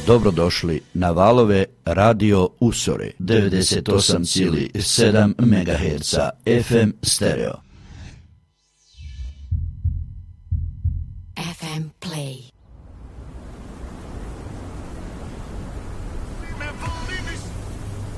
Dobrodošli na valove Radio Usore 98,7 MHz FM stereo.